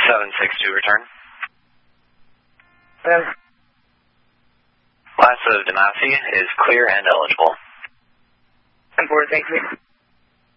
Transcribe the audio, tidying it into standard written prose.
762 return. Yes. Last of Damasi is clear and eligible. 10-4, thank you.